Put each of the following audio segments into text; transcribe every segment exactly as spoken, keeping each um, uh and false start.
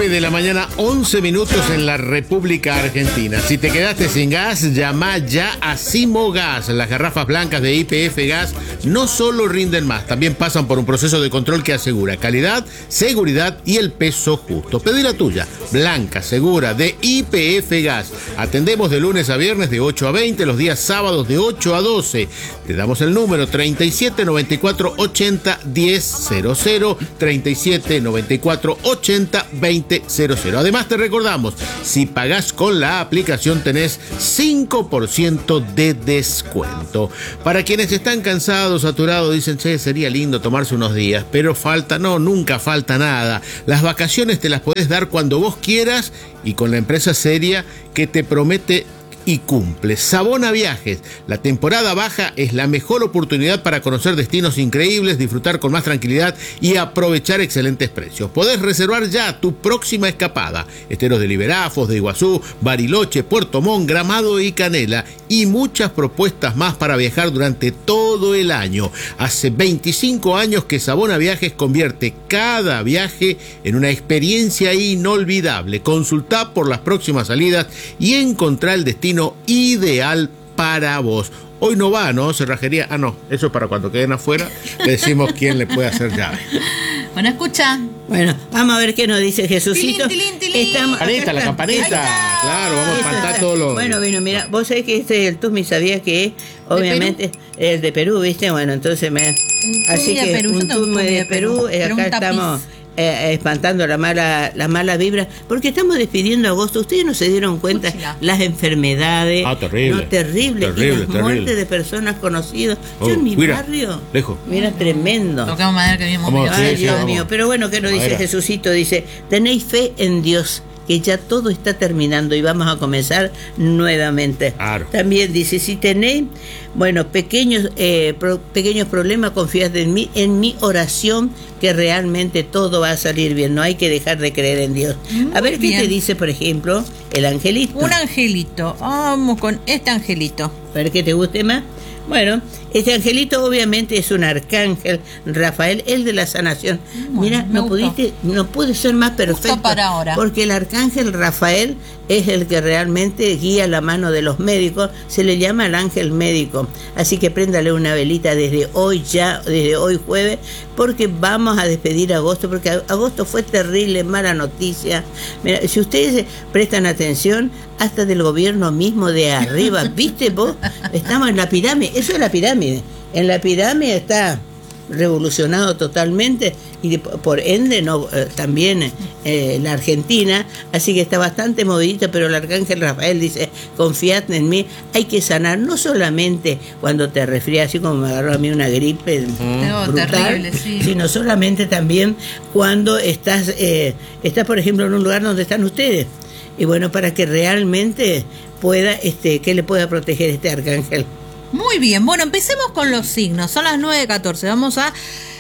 nueve de la mañana, once minutos en la República Argentina. Si te quedaste sin gas, llama ya a Simogas. Las garrafas blancas de Y P F Gas no solo rinden más, también pasan por un proceso de control que asegura calidad, seguridad y el peso justo. Pedí la tuya, blanca, segura, de Y P F Gas. Atendemos de lunes a viernes de ocho a veinte, los días sábados de ocho a doce. Te damos el número treinta y siete noventa y cuatro ochenta diez cero cero, treinta y siete noventa y cuatro ochenta veinte cero cero. Además te recordamos, si pagás con la aplicación tenés cinco por ciento de descuento. Para quienes están cansados, saturados, dicen, che, sería lindo tomarse unos días, pero falta, no, nunca falta nada. Las vacaciones te las podés dar cuando vos quieras y con la empresa seria que te promete y cumple. Sabona Viajes. La temporada baja es la mejor oportunidad para conocer destinos increíbles, disfrutar con más tranquilidad y aprovechar excelentes precios. Podés reservar ya tu próxima escapada. Esteros de Liberafos, de Iguazú, Bariloche, Puerto Montt, Gramado y Canela. Y muchas propuestas más para viajar durante todo el año. Hace veinticinco años que Sabona Viajes convierte cada viaje en una experiencia inolvidable. Consultá por las próximas salidas y encontrá el destino ideal para vos. Hoy no va, ¿no? Cerrajería. Ah, no, eso es para cuando queden afuera. Le decimos quién le puede hacer llave. Bueno, escucha. Bueno, vamos a ver qué nos dice Jesucito. Tilín, tilín, tilín. Estamos, Campanita, la campanita. Claro, vamos a espantar todos los... Bueno, bueno, mira, vos sabés que este el Tumi sabía que obviamente el de Perú, ¿viste? Bueno, entonces me... Así que Perú, un Tumi de Perú, eh, acá estamos... Eh, espantando la mala la mala vibra, porque estamos despidiendo agosto. Ustedes no se dieron cuenta. Escuchila. Las enfermedades, ah, terrible, no terrible, terrible, y las terrible. muertes de personas conocidas. Oh, Yo en mi mira, barrio, lejos. mira, tremendo. Tocamos madera que vimos. Vamos, Ay, sí, Dios sí, mío. Pero bueno, ¿qué nos dice Madera. Jesucito? Dice, tenéis fe en Dios, que ya todo está terminando y vamos a comenzar nuevamente. Claro. También dice, si tenéis, bueno, pequeños eh, pro, pequeños problemas, confiad en mí, en mi oración, que realmente todo va a salir bien. No hay que dejar de creer en Dios. Muy a ver bien. qué te dice, por ejemplo, el angelito. Un angelito. Vamos con este angelito. A ver qué te guste más. Bueno, este angelito obviamente es un arcángel, Rafael, el de la sanación. Bueno, Mira, me no gustó. pudiste, no puede ser más perfecto. Justo para ahora. Porque el arcángel Rafael es el que realmente guía la mano de los médicos, se le llama el ángel médico. Así que préndale una velita desde hoy ya, desde hoy jueves, porque vamos a despedir agosto, porque agosto fue terrible, mala noticia. Mira, si ustedes prestan atención, hasta del gobierno mismo de arriba, ¿viste vos? Estamos en la pirámide, eso es la pirámide. En la pirámide está revolucionado totalmente y de, por ende no eh, también eh, la Argentina, así que está bastante movidita, pero el arcángel Rafael dice, confiad en mí, hay que sanar no solamente cuando te resfrías, así como me agarró a mí una gripe No, brutal, terrible, sí. sino solamente también cuando estás eh, estás por ejemplo en un lugar donde están ustedes, y bueno, para que realmente pueda este que le pueda proteger este arcángel. Muy bien, bueno, empecemos con los signos. Son las nueve catorce. Vamos a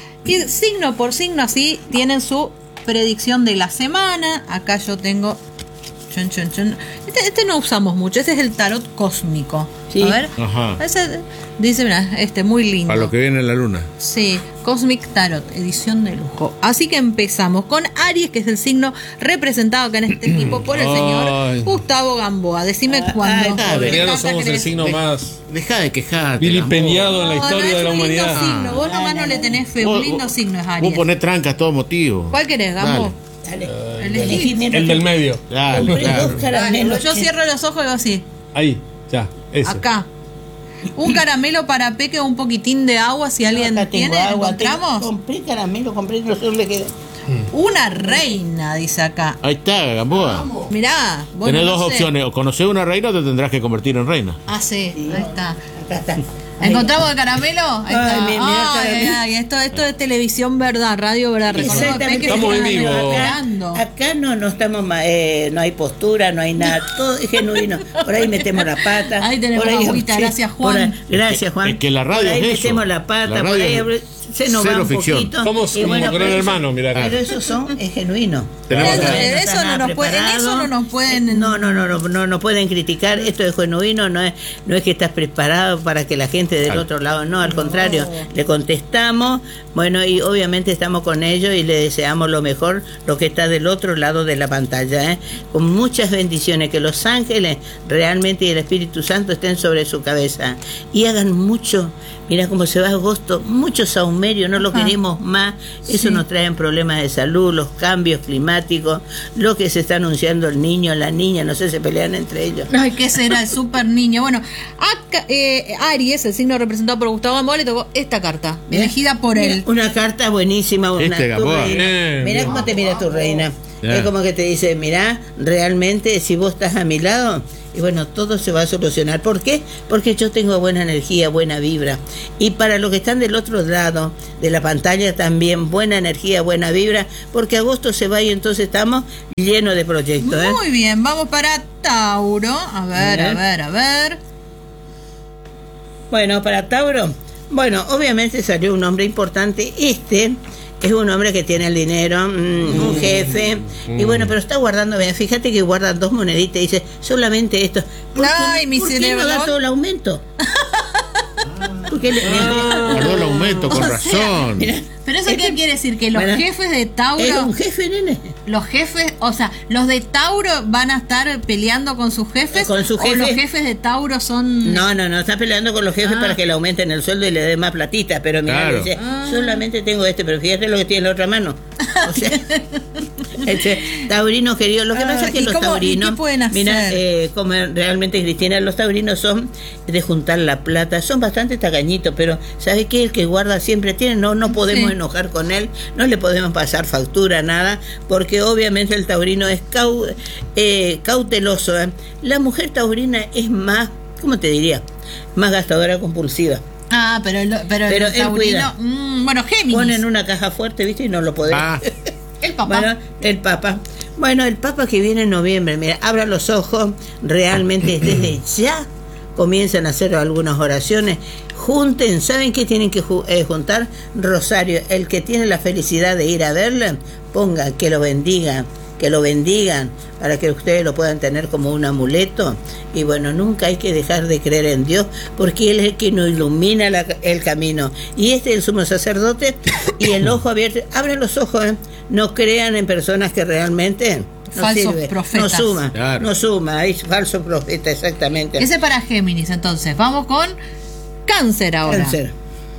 ir signo por signo, así tienen su predicción de la semana. Acá yo tengo... Chun, chun, chun. Este, este no usamos mucho, este es el tarot cósmico. Sí. A ver, Ajá. ese, dice, mira, este muy lindo. Para lo que viene en la luna. Sí, Cosmic Tarot, edición de lujo. Así que empezamos con Aries, que es el signo representado acá en este equipo por el Ay. señor Gustavo Gamboa. Decime Ah, cuándo. ah, Me Ya no encanta somos que el le- signo más Deja de quejarte. vilipendiado en la No, historia no, de es la un lindo humanidad. signo. Vos nomás no le tenés fe. Un lindo signo es Vos Aries. ponés trancas todo motivo. ¿Cuál querés, Gambo? Dale. El Elegí, elegí. mira, El del medio. Claro, compré claro. dos caramelos. Yo cierro los ojos y digo así. Ahí, ya. Ese. Acá. Un caramelo para Peque o un poquitín de agua, si alguien Acá tengo tiene, agua, ¿encontramos? tengo- compré caramelo, compré, no sé dónde queda. Una reina, dice acá. Ahí está, Gamboa. Mirá, bueno, Tenés no dos sé. opciones. O conocés una reina o te tendrás que convertir en reina. Ah, sí, ahí está. Acá está. ¿Encontramos el caramelo? Ahí Ay, está. mi- mira el Ay, caramelo. ay, esto, esto es televisión, verdad, radio, verdad. Recordemos Exactamente. que Estamos en estamos vivo. esperando. Acá, acá no, no estamos, ma- eh, no hay postura, no hay nada, todo es genuino. Por ahí metemos la pata. Ahí tenemos por agüita, gracias, por Juan. ahí- gracias Juan. Es que la radio por ahí es eso. metemos la pata, La por radio ahí es- abre- se nos Cero va un ficción. poquito. Somos Y como bueno, Gran pero Hermano, eso- mirá. Pero esos son, es genuino. Tenemos Pero que- de está eso nada no nos pueden, en preparado. eso no nos pueden. No, no, no, no, no nos pueden criticar. Esto es genuino, no es, no es que estás preparado para que la gente del Claro. otro lado, no, al contrario, le contestamos, bueno, y obviamente estamos con ellos y le deseamos lo mejor, lo que está del otro lado de la pantalla, ¿eh? Con muchas bendiciones, que los ángeles realmente y el Espíritu Santo estén sobre su cabeza y hagan mucho. Mira cómo se va agosto, mucho saumerio, no lo Ajá. queremos más. Eso Sí. nos trae problemas de salud, los cambios climáticos, lo que se está anunciando el niño, la niña, no sé, se pelean entre ellos. Ay, ¿qué será el super niño? Bueno, acá, eh, Aries, el signo representado por Gustavo Gamboa, le tocó esta carta, Mira, elegida por mira, él. Una carta buenísima. Una, Este, tu Gamboa. reina. Bien, Mira bien. cómo te mira tu reina. Ya. Es como que te dice, mira, realmente si vos estás a mi lado, y bueno, todo se va a solucionar. ¿Por qué? Porque yo tengo buena energía, buena vibra. Y para los que están del otro lado de la pantalla también, buena energía, buena vibra, porque agosto se va y entonces estamos llenos de proyectos. ¿eh? Muy bien, vamos para Tauro. A ver, a Bien. ver, a ver. Bueno, para Tauro, bueno, obviamente salió un hombre importante. Este es un hombre que tiene el dinero, mm, un jefe, y bueno, pero está guardando, vean, fíjate que guarda dos moneditas y dice, solamente esto. ¿Por qué- Ay, mi ¿por qué cerebro. no da todo el aumento? Porque le- Guardó el aumento, con O sea, razón. mira, ¿Pero eso este qué quiere decir? Que los Bueno, jefes de Tauro, es un jefe, nene. los jefes, o sea, los de Tauro van a estar peleando con sus jefes, Con su o jefe. los jefes de Tauro son... No, no, no, está peleando con los jefes Ah. para que le aumenten el sueldo y le den más platita, pero mira, Claro. le dice, Ah. solamente tengo este, pero fíjate lo que tiene en la otra mano. O sea, este, taurinos queridos, lo que Ah, pasa es que ¿y los cómo- y taurinos, qué pueden hacer? mira, eh, como realmente Cristina, los taurinos son de juntar la plata, son bastante tacañitos, pero ¿sabe qué? El que guarda siempre tiene, no, no podemos Sí. enojar con él, no le podemos pasar factura, nada, porque obviamente el taurino es cau- eh, cauteloso. ¿eh? La mujer taurina es más, ¿cómo te diría? Más gastadora compulsiva. Ah, pero el, pero Pero el él taurino... cuida. mm, bueno, Géminis. Ponen una caja fuerte, ¿viste? Y no lo podés. Ah, El papá. Bueno, el Papa. Bueno, el Papa que viene en noviembre, mira, abra los ojos, realmente desde ya comienzan a hacer algunas oraciones, junten, ¿saben qué tienen que ju- eh, juntar? Rosario, el que tiene la felicidad de ir a verla, ponga, que lo bendiga, que lo bendigan, para que ustedes lo puedan tener como un amuleto. Y bueno, nunca hay que dejar de creer en Dios, porque Él es el que nos ilumina la- el camino. Y este es el sumo sacerdote, y el ojo abierto, abran los ojos, ¿eh? No crean en personas que realmente no Falsos sirve, profetas. no suma, Claro. no suma, hay falso profeta, exactamente. Ese para Géminis, entonces. Vamos con Cáncer ahora. Cáncer.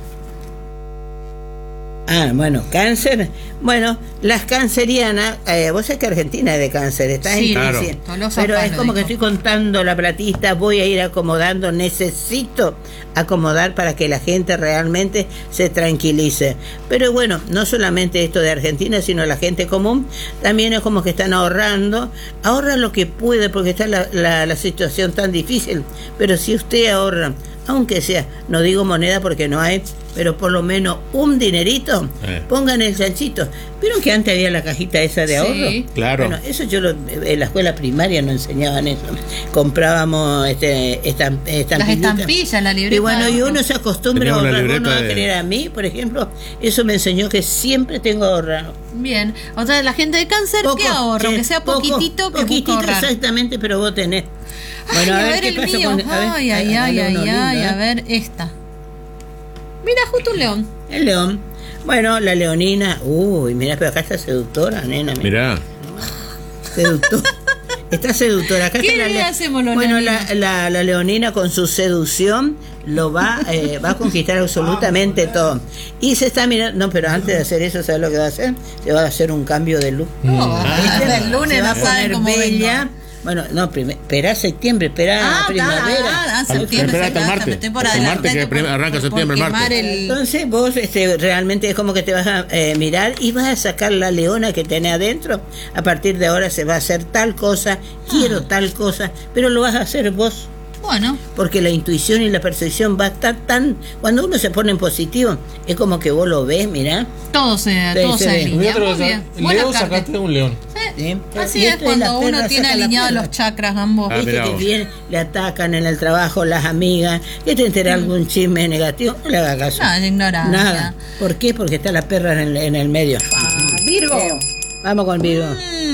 Ah, bueno, cáncer. Bueno, las cancerianas, eh, vos sabés que Argentina es de cáncer, está Sí, en claro. crisis. Tolosa Pero es Palo como que dijo. estoy contando la platita, voy a ir acomodando, necesito acomodar para que la gente realmente se tranquilice. Pero bueno, no solamente esto de Argentina, sino la gente común, también es como que están ahorrando, ahorra lo que puede porque está la, la, la situación tan difícil, pero si usted ahorra, aunque sea, no digo moneda porque no hay, pero por lo menos un dinerito, Eh. pongan el chanchito. ¿Vieron que antes había la cajita esa de Sí. ahorro? Claro. Bueno, eso yo lo, en la escuela primaria no enseñaban eso. Comprábamos este, estam- Las estampillitas. estampillas, la libreta. Y bueno, de y ahorro. uno se acostumbra a Teníamos la ahorrar. Vos no libreta vas a de- creer a mí, por ejemplo, eso me enseñó que siempre tengo ahorrado. Bien. O sea, la gente de Cáncer, ¿qué ahorro? sí, Que sea poco, poquitito, que poquitito, busca ahorrar. exactamente, pero vos tenés. Ay, a, ver, qué el pasa mío. con- a ver, ay, ay, ay, dale ay, uno ay, lindo, a ¿eh? ver, esta. Mira, justo un león. El león. Bueno, la leonina. Uy, mira, pero acá está seductora, nena. mira. Mirá. Seductora. Está seductora. Acá ¿Qué está la le le- hacemos los Bueno, leoninos? la, la, la leonina con su seducción lo va, eh, va a conquistar absolutamente todo. Y se está mirando. No, pero antes de hacer eso, ¿sabes lo que va a hacer? Se va a hacer un cambio de look. Oh, ¿Viste? el lunes se va no a saben poner cómo bella. vengo. Bueno, no, prim- espera septiembre, espera Ah, primavera. ah, ah, septiembre, Espérate al ya, martes. me estoy por El martes adelantar que prim- por- arranca por septiembre, el quemar martes. el- Entonces vos este, realmente es como que te vas a eh, mirar y vas a sacar la leona que tenés adentro. A partir de ahora se va a hacer tal cosa, quiero Ah. tal cosa, pero lo vas a hacer vos. Bueno, Porque la intuición y la percepción va a estar tan... Cuando uno se pone en positivo, es como que vos lo ves, mirá. todo se, Sí, todo se se ve. alinea. Mirá, Muy otra bien. vez, Buena León, carta. sacaste un león. Sí, ¿sí? Así Y es esto de la cuando uno perra tiene saca la alineados perra. los chakras ambos. Ah, Viste mirá que vos. bien le atacan en el trabajo las amigas, que te entera algún chisme negativo, no le haga caso. No, es ignorancia. Nada. ¿Por qué? Porque está la perra en el, en el medio. Virgo. Vamos con Virgo.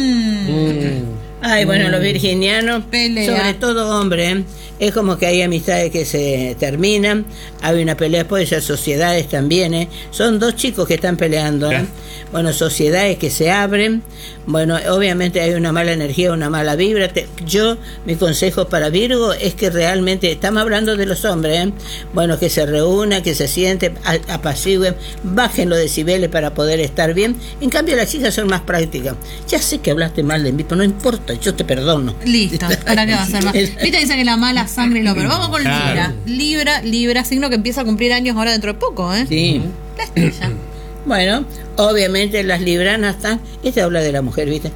Mm. Ay, bueno, los virginianos, Pelea. sobre todo hombre, es como que hay amistades que se terminan, hay una pelea después, ya sociedades también, ¿eh? Son dos chicos que están peleando, ¿eh? Bueno, sociedades que se abren, bueno, obviamente hay una mala energía, una mala vibra. Te- yo, mi consejo para Virgo es que realmente, estamos hablando de los hombres, ¿eh? Bueno, que se reúnan, que se sienten, a- apacigüen, bajen los decibeles para poder estar bien. En cambio, las chicas son más prácticas. Ya sé que hablaste mal de mí, pero no importa, yo te perdono. Listo, ¿para qué va a ser más? Viste, dice que la mala sangre lo pero vamos con Claro. Libra. Libra, Libra, signo que empieza a cumplir años ahora dentro de poco, ¿eh? Sí. La estrella. Bueno, obviamente las libranas están, este habla de la mujer, ¿viste?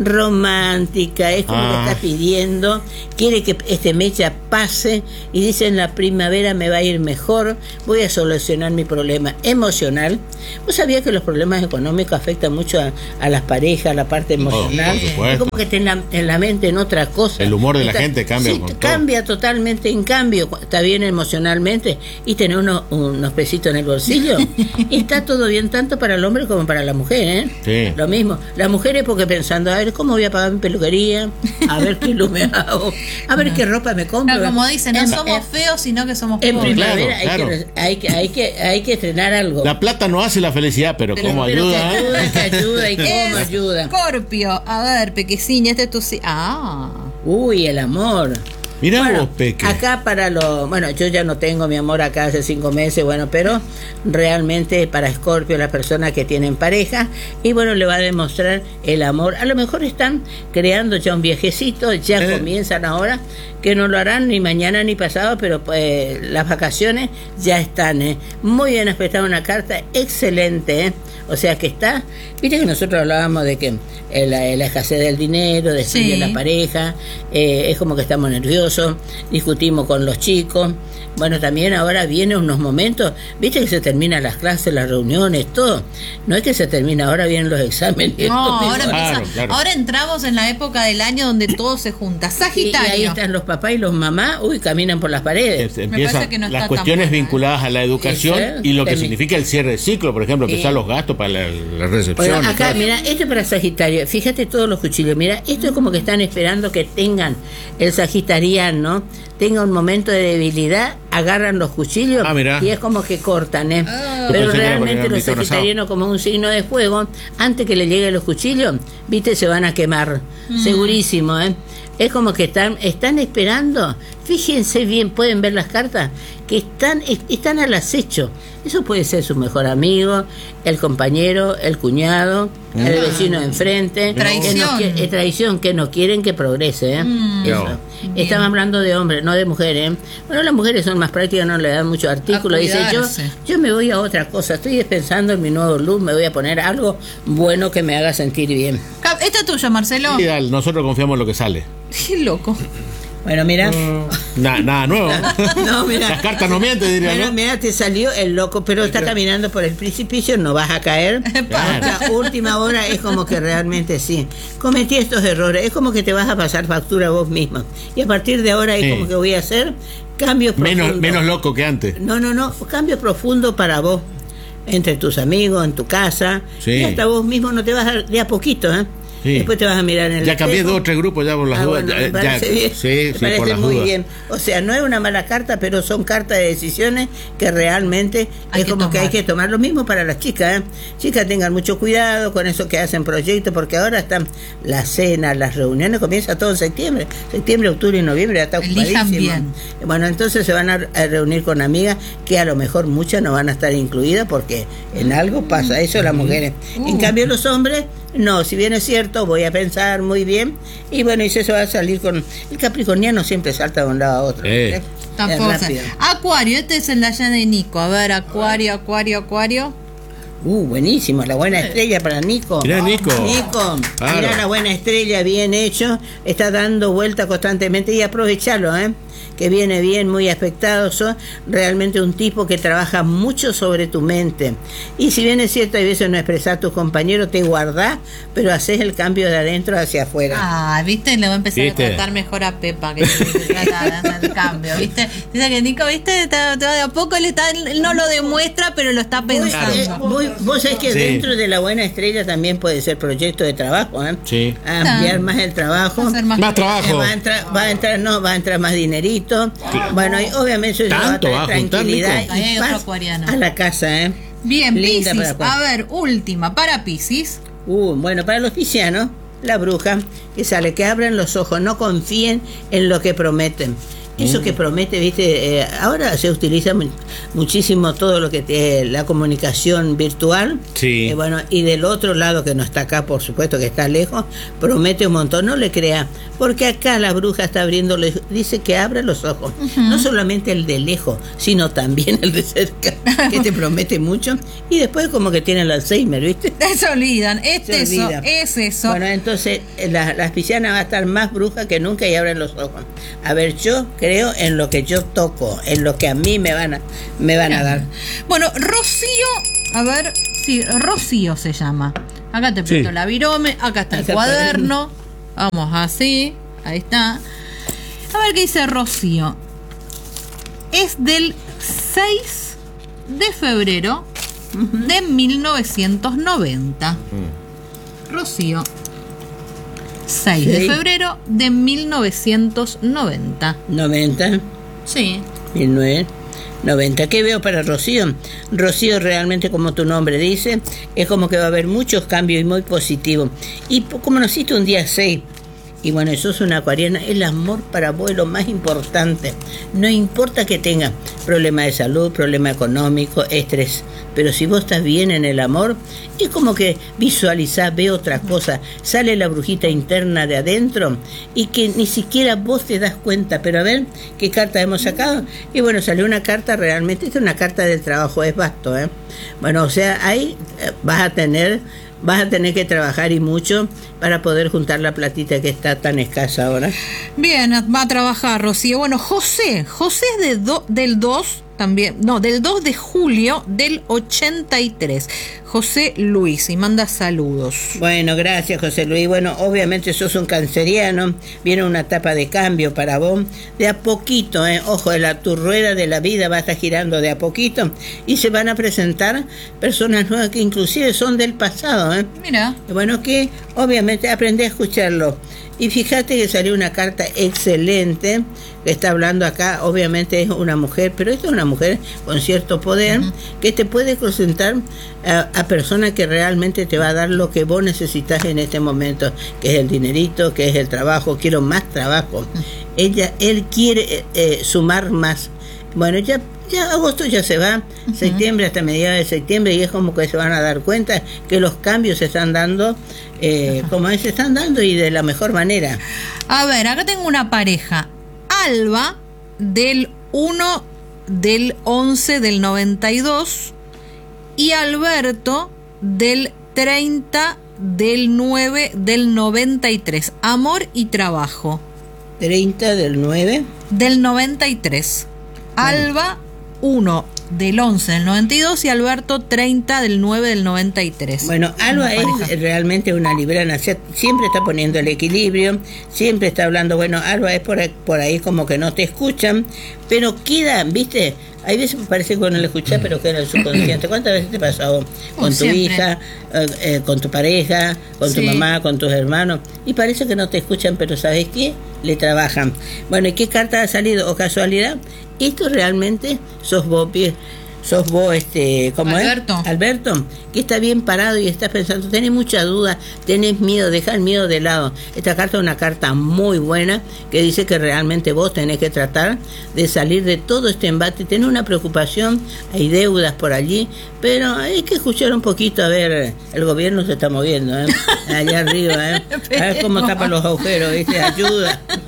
Romántica, es como Ah. que está pidiendo, quiere que este mecha pase y dice en la primavera me va a ir mejor, voy a solucionar mi problema emocional. ¿Vos sabías que los problemas económicos afectan mucho a, a las parejas, a la parte emocional? por supuesto. Es como que tenés la, en la mente en otra cosa. El humor de la Está- gente cambia sí, con todo. cambia totalmente en cambio, está bien emocionalmente y tener unos, unos pesitos en el bolsillo y está todo bien tanto para el hombre como para la mujer, ¿eh? Sí. Lo mismo, las mujeres porque pensando, a ver cómo voy a pagar mi peluquería, a ver qué luz me hago, a ver qué ropa me compro. No, como dicen, no En- somos en- feos, sino que somos en pobres. primavera Claro, hay, Que, hay, que, hay, que, hay que estrenar algo. La plata no hace la felicidad, pero, Pero- ¿cómo pero ayuda? que eh? ayuda, que ayuda y cómo ayuda. Escorpio, a ver, Pequeciña, este es tu... si- Ah, Uy, el amor. Mirá Bueno, vos, Peque. acá para lo... Bueno, yo ya no tengo mi amor acá hace cinco meses, bueno, pero realmente para Escorpio, las personas que tienen pareja, y bueno, le va a demostrar el amor. A lo mejor están creando ya un viejecito, ya Eh. comienzan ahora, que no lo harán ni mañana ni pasado, pero pues las vacaciones ya están, ¿eh? Muy bien aspectada una carta, excelente, ¿eh? O sea que está, viste que nosotros hablábamos de que eh, la, la escasez del dinero, de, Sí. de la pareja, eh, es como que estamos nerviosos, discutimos con los chicos. Bueno, también ahora vienen unos momentos, viste que se terminan las clases, las reuniones, todo. No es que se termina, ahora vienen los exámenes. no, Lo mismo. ahora empieza, Claro, claro. ahora entramos en la época del año donde todo se junta. Y, y Sagitario. ahí están los papás y los mamás, uy, caminan por las paredes. Es- Empiezan parece que no está las tan cuestiones buena, ¿eh? vinculadas a la educación Eso, y lo que termi- significa el cierre de ciclo, por ejemplo, empezar Sí. los gastos para la, la recepción. Bueno, y acá, todo. mira, esto es para Sagitario. Fíjate todos los cuchillos. Mira, esto es como que están esperando que tengan el sagitariano, tenga un momento de debilidad, agarran los cuchillos Ah, mirá. y es como que cortan, ¿eh? Ah. Yo Pero pensé que era realmente para los invitar un asado. sagitarianos, como un signo de fuego, antes que le lleguen los cuchillos, viste, se van a quemar. Segurísimo, ¿eh? Es como que están, están esperando. Fíjense bien, pueden ver las cartas, que están, es- están al acecho. Eso puede ser su mejor amigo, el compañero, el cuñado, el vecino de enfrente. Traición. Que no qui- eh, traición, que no quieren que progrese, ¿eh? Mm. Eso. Bien. Estamos hablando de hombres, no de mujeres, ¿eh? Bueno, las mujeres son más prácticas, no le dan mucho artículo. A Dice, yo, cuidarse. yo me voy a otra cosa, estoy pensando en mi nuevo look, me voy a poner algo bueno que me haga sentir bien. Cap- Este es tuyo, Marcelo. Y dale, nosotros confiamos en lo que sale. Qué loco. Bueno, mira. Na- nada nuevo. No, mira. Las cartas no mienten, diría, Mira, ¿no? mira, te salió el loco, pero está caminando por el precipicio, no vas a caer. La última hora es como que realmente sí. Cometí estos errores, es como que te vas a pasar factura vos misma. Y a partir de ahora es Sí. como que voy a hacer cambios profundos. Menos, menos loco que antes. No, no, no, cambios profundos para vos, entre tus amigos, en tu casa. Sí. Y hasta vos mismo no te vas a, de a poquito, ¿eh? Sí. Después te vas a mirar en el Ya cambié espejo. dos o tres grupos ya por las Ah, dudas. bueno, ya- me parece ya- bien. Sí, Me sí, parece por las muy dudas. bien. O sea, no es una mala carta, pero son cartas de decisiones que realmente Hay es que como que hay tomar. que tomar. Lo mismo para las chicas, ¿eh? Chicas, tengan mucho cuidado con eso que hacen proyectos, porque ahora están las cenas, las reuniones, comienza todo en septiembre. Septiembre, octubre y noviembre ya está Elijan ocupadísimo. bien. Bueno, entonces se van a, a reunir con amigas que a lo mejor muchas no van a estar incluidas porque en algo pasa eso las mujeres. Uh. En cambio los hombres, no, si bien es cierto, voy a pensar muy bien y bueno, y eso va a salir con... El capricorniano siempre salta de un lado a otro. Eh. ¿eh? Tampoco Es sé. rápido. Acuario, este es el de allá de Nico. A ver, Acuario, Acuario, Acuario. Uh, buenísimo, la buena estrella para Nico. Mirá, Nico. Nico, Claro. mirá la buena estrella, bien hecho, está dando vuelta constantemente y aprovechalo, ¿eh? que viene bien, muy aspectado, sos realmente un tipo que trabaja mucho sobre tu mente. Y si bien es cierto, hay veces no expresar a tus compañeros, te guardás, pero haces el cambio de adentro hacia afuera. Ah, viste, le voy a empezar ¿Viste? a tratar mejor a Pepa, que se trata de hacer el cambio, viste. Dice que Nico, viste, está, de a poco le está, él no lo demuestra, pero lo está pensando. Eh, vos, vos sabés que Sí. dentro de la buena estrella también puede ser proyecto de trabajo, ¿eh? Sí. Ampliar más el trabajo. Va a ser más- Más Eh, trabajo. va a entrar, va a entrar, no, va a entrar más dinerito. Bueno, y obviamente eso va a ¿Tanto traer va a juntar, tranquilidad Nico? Ahí y hay otro paz acuariano. a la casa, ¿eh? Bien, Linda Piscis. para A ver, última, para Piscis. Uh, bueno, para los piscianos, la bruja, que sale, que abran los ojos, no confíen en lo que prometen. Eso que promete, viste, eh, ahora se utiliza mu- muchísimo todo lo que te, la comunicación virtual. Sí. Eh, bueno, y del otro lado, que no está acá, por supuesto, que está lejos, promete un montón, no le crea, porque acá la bruja está abriendo, dice que abra los ojos, no solamente el de lejos, sino también el de cerca, que te promete mucho, y después como que tiene el Alzheimer, ¿viste? Se olvidan, es Se eso, olvida. es eso. Bueno, entonces eh, la, la pisciana va a estar más bruja que nunca y abren los ojos. A ver, yo creo en lo que yo toco, en lo que a mí me van a, me van a dar. Bueno, Rocío, a ver, sí, Rocío se llama. Acá te presto Sí. la virome, acá está el Acá está. cuaderno. Vamos así, ahí está. A ver qué dice Rocío. Es del seis de febrero de mil novecientos noventa. Rocío. seis de Sí. febrero de mil novecientos noventa. noventa, Sí. mil novecientos noventa. ¿Qué veo para Rocío? Rocío realmente, como tu nombre dice, es como que va a haber muchos cambios y muy positivos. Y po- como naciste un día seis, y bueno, eso es una acuariana, el amor para vos es lo más importante. No importa que tengas problemas de salud, problema económico, estrés, pero si vos estás bien en el amor, es como que visualizás, ve otra cosa, sale la brujita interna de adentro y que ni siquiera vos te das cuenta. Pero a ver, ¿qué carta hemos sacado? Y bueno, salió una carta realmente, esta es una carta del trabajo, es vasto, ¿eh? Bueno, o sea, ahí eh, vas a tener... Vas a tener que trabajar y mucho para poder juntar la platita que está tan escasa ahora. Bien, va a trabajar Rocío. Bueno, José, José es de do- del dos también, no, del dos de julio del ochenta y tres. José Luis, y manda saludos. Bueno, gracias, José Luis. Bueno, obviamente sos un canceriano, viene una etapa de cambio para vos, de a poquito, ¿eh? Ojo, la, tu rueda de la vida va a estar girando de a poquito y se van a presentar personas nuevas que inclusive son del pasado, ¿eh? Mira, Y bueno, que obviamente aprendí a escucharlo. Y fíjate que salió una carta excelente, que está hablando acá, obviamente es una mujer, pero esta es una mujer con cierto poder, uh-huh, que te puede presentar a, a personas que realmente te va a dar lo que vos necesitas en este momento, que es el dinerito, que es el trabajo, quiero más trabajo. Uh-huh. Ella, él quiere eh, sumar más. Bueno, ya Ya agosto ya se va, uh-huh, septiembre hasta mediados de septiembre, y es como que se van a dar cuenta que los cambios se están dando, eh, uh-huh, como se están dando y de la mejor manera. A ver, acá tengo una pareja, Alba del uno del once del noventa y dos y Alberto del treinta del nueve del noventa y tres. Amor y trabajo. treinta del nueve del noventa y tres. Alba uno del once del noventa y dos y Alberto treinta del nueve del noventa y tres. Bueno, Alba es realmente una librana, siempre está poniendo el equilibrio, siempre está hablando. Bueno, Alba es por ahí, por ahí como que no te escuchan, pero queda, ¿viste? Hay veces me parece que no le escuchás, pero queda en el subconsciente. ¿Cuántas veces te pasó con tu siempre. hija, eh, eh, con tu pareja, con sí. tu mamá, con tus hermanos? Y parece que no te escuchan, pero ¿sabes qué? Le trabajan. Bueno, ¿y qué carta ha salido? ¿O casualidad? Esto realmente sos vos, sos vos, este, ¿cómo Alberto. es? Alberto, que está bien parado y estás pensando, tenés mucha duda, tenés miedo, deja el miedo de lado. Esta carta es una carta muy buena que dice que realmente vos tenés que tratar de salir de todo este embate. Tenés una preocupación, hay deudas por allí, pero hay que escuchar un poquito, a ver, el gobierno se está moviendo, ¿eh? Allá arriba, ¿eh? A ver cómo tapa los agujeros, ¿viste? Ayuda.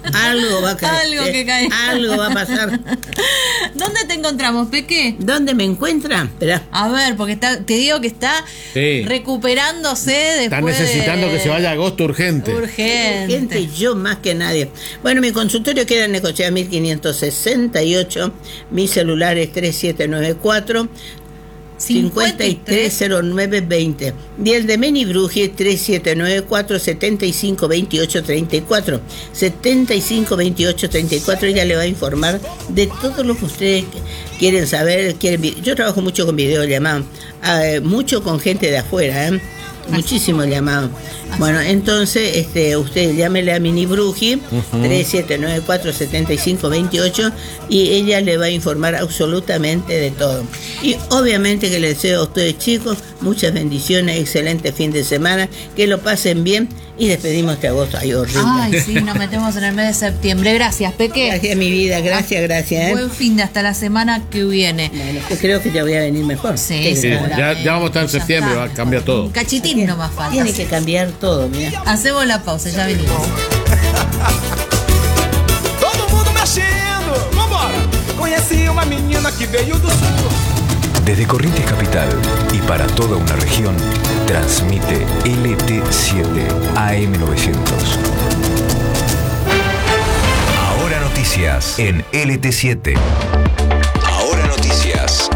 Algo va a caer. Algo que cae. Algo va a pasar. ¿Dónde te encontramos, Peque? ¿Dónde me encuentra? Espera. A ver, porque está, te digo que está Sí. recuperándose después. Están necesitando de... que se vaya a agosto urgente. Urgente. Gente, yo más que nadie. Bueno, mi consultorio queda en Necochea mil quinientos sesenta y ocho. Mi celular es tres siete nueve cuatro cincuenta y tres cero nueve veinte. Y el de Meni Bruji tres siete nueve cuatro setenta y cinco veintiocho treinta y cuatro. setenta y cinco veintiocho treinta y cuatro. Ella le va a informar de todo lo que ustedes quieren saber. Quieren vi- Yo trabajo mucho con videollamadas, eh, mucho con gente de afuera, ¿eh? Muchísimo llamado. Bueno, entonces este, usted llámele a Mini Bruji, uh-huh. tres siete nueve cuatro setenta y cinco veintiocho, y ella le va a informar absolutamente de todo. Y obviamente que le deseo a ustedes, chicos, muchas bendiciones, excelente fin de semana, que lo pasen bien y despedimos este agosto. Ay, horrible. Ay, sí, nos metemos en el mes de septiembre. Gracias, Peque. Gracias, mi vida, gracias, gracias. ¿eh? Buen fin de hasta la semana que viene. Bueno, yo creo que ya voy a venir mejor. Sí, Sí, ya, ya vamos a estar en Ya septiembre, está. va, cambia todo. Un cachitín no más falta. Tiene que cambiar todo, mira. Hacemos la pausa, ya venimos. Todo mundo mexendo, vambora! Conheci uma menina que veio do sul. Desde Corrientes Capital y para toda una región, transmite L T siete A M novecientos. Ahora noticias en L T siete. Ahora noticias.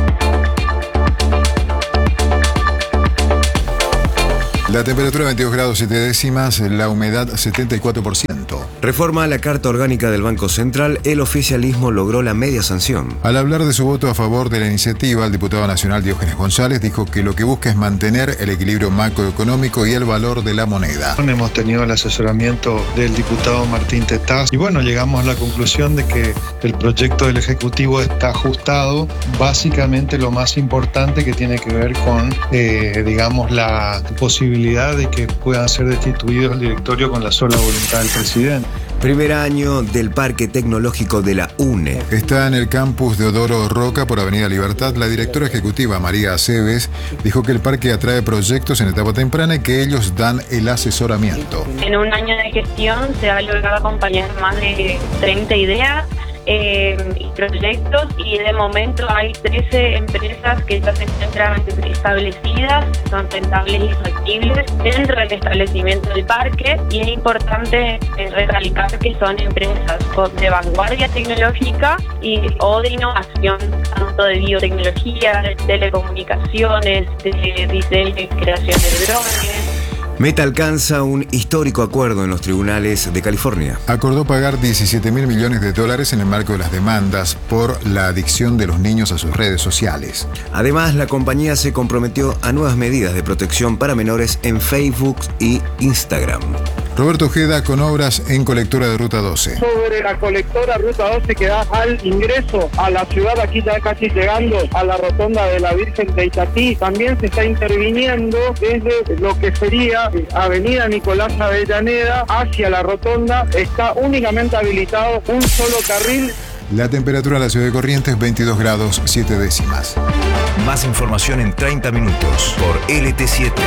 La temperatura veintidós grados siete décimas, la humedad setenta y cuatro por ciento. Reforma a la Carta Orgánica del Banco Central, el oficialismo logró la media sanción. Al hablar de su voto a favor de la iniciativa, el diputado nacional Diógenes González dijo que lo que busca es mantener el equilibrio macroeconómico y el valor de la moneda. Hemos tenido el asesoramiento del diputado Martín Tetaz y bueno, llegamos a la conclusión de que el proyecto del Ejecutivo está ajustado. Básicamente lo más importante que tiene que ver con, eh, digamos, la posibilidad de que puedan ser destituidos el directorio con la sola voluntad del presidente. Primer año del Parque Tecnológico de la UNE. Está en el campus de Odoro Roca por Avenida Libertad. La directora ejecutiva María Aceves dijo que el parque atrae proyectos en etapa temprana y que ellos dan el asesoramiento. En un año de gestión se ha logrado acompañar más de treinta ideas eh, y proyectos, y de momento hay trece empresas que ya se encuentran establecidas, son rentables y factibles dentro del establecimiento del parque, y es importante eh, recalcar que son empresas de vanguardia tecnológica y o de innovación, tanto de biotecnología, de telecomunicaciones, de diseño y creación de drones. Meta alcanza un histórico acuerdo en los tribunales de California. Acordó pagar diecisiete mil millones de dólares en el marco de las demandas por la adicción de los niños a sus redes sociales. Además, la compañía se comprometió a nuevas medidas de protección para menores en Facebook y Instagram. Roberto Ojeda con obras en colectora de Ruta doce. Sobre la colectora Ruta doce que da al ingreso a la ciudad, aquí ya casi llegando a la rotonda de la Virgen de Itatí, también se está interviniendo desde lo que sería Avenida Nicolás Avellaneda hacia la rotonda. Está únicamente habilitado un solo carril. La temperatura en la ciudad de Corrientes, veintidós grados siete décimas. Más información en treinta minutos por L T siete.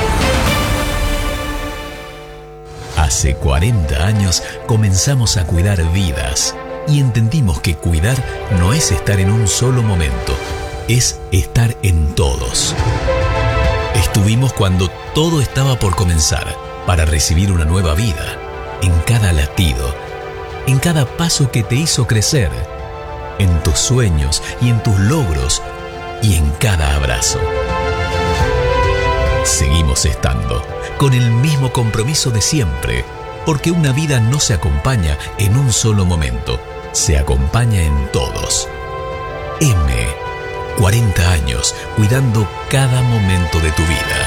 Hace cuarenta años comenzamos a cuidar vidas y entendimos que cuidar no es estar en un solo momento, es estar en todos. Estuvimos cuando todo estaba por comenzar, para recibir una nueva vida, en cada latido, en cada paso que te hizo crecer, en tus sueños y en tus logros y en cada abrazo. Seguimos estando, con el mismo compromiso de siempre, porque una vida no se acompaña en un solo momento, se acompaña en todos. M, cuarenta años, cuidando cada momento de tu vida.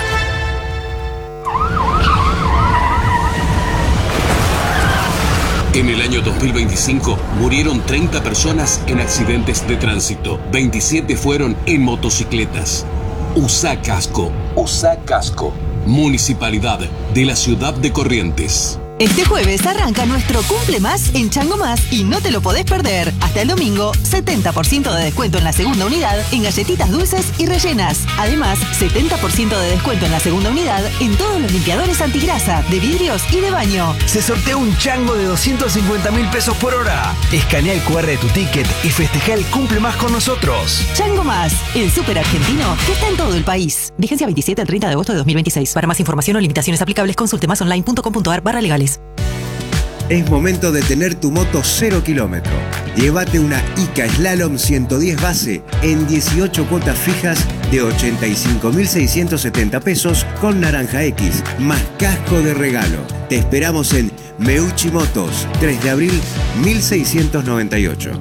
En el año dos mil veinticinco murieron treinta personas en accidentes de tránsito, veintisiete fueron en motocicletas. Usa casco, usa casco. Municipalidad de la Ciudad de Corrientes. Este jueves arranca nuestro Cumple Más en Chango Más y no te lo podés perder. Hasta el domingo, setenta por ciento de descuento en la segunda unidad en galletitas dulces y rellenas. Además, setenta por ciento de descuento en la segunda unidad en todos los limpiadores antigrasa, de vidrios y de baño. Se sortea un chango de doscientos cincuenta mil pesos por hora. Escanea el cu erre de tu ticket y festeja el Cumple Más con nosotros. Chango Más, el súper argentino que está en todo el país. Vigencia veintisiete al treinta de agosto de dos mil veintiséis. Para más información o limitaciones aplicables, consulte más online punto com punto ar barra legales. Es momento de tener tu moto cero kilómetro. Llévate una Ica Slalom ciento diez base en dieciocho cuotas fijas de ochenta y cinco mil seiscientos setenta pesos con Naranja X, más casco de regalo. Te esperamos en Meucci Motos, tres de abril mil seiscientos noventa y ocho.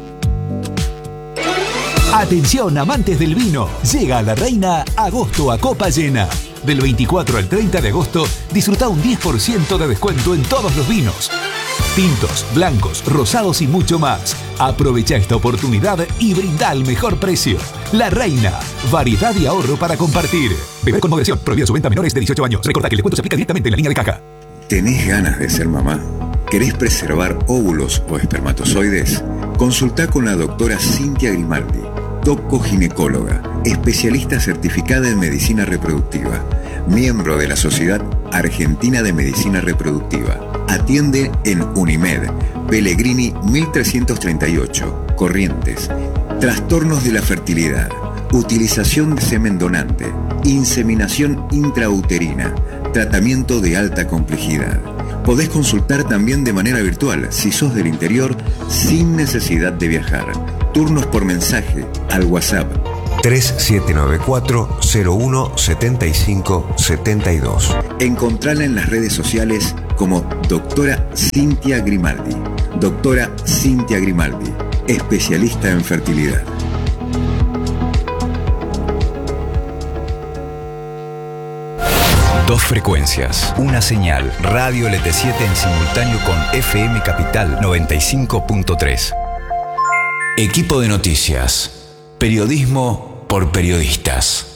Atención amantes del vino, llega a La Reina agosto a copa llena. Del veinticuatro al treinta de agosto, disfruta un diez por ciento de descuento en todos los vinos. Tintos, blancos, rosados y mucho más. Aprovecha esta oportunidad y brinda el mejor precio. La Reina, variedad y ahorro para compartir. Beber con moderación, prohibida su venta a menores de dieciocho años. Recordá que el descuento se aplica directamente en la línea de caja. ¿Tenés ganas de ser mamá? ¿Querés preservar óvulos o espermatozoides? Consultá con la doctora Cintia Grimaldi, doco-ginecóloga, especialista certificada en medicina reproductiva, miembro de la Sociedad Argentina de Medicina Reproductiva. Atiende en Unimed, Pellegrini mil trescientos treinta y ocho, Corrientes. Trastornos de la fertilidad, utilización de semen donante, inseminación intrauterina, tratamiento de alta complejidad. Podés consultar también de manera virtual si sos del interior sin necesidad de viajar. Turnos por mensaje al WhatsApp tres siete nueve cuatro cero uno siete cinco siete dos. Encontrala en las redes sociales como doctora Cintia Grimaldi. Doctora Cintia Grimaldi, especialista en fertilidad. Dos frecuencias, una señal, Radio L T siete en simultáneo con F M Capital noventa y cinco punto tres. Equipo de noticias, periodismo por periodistas.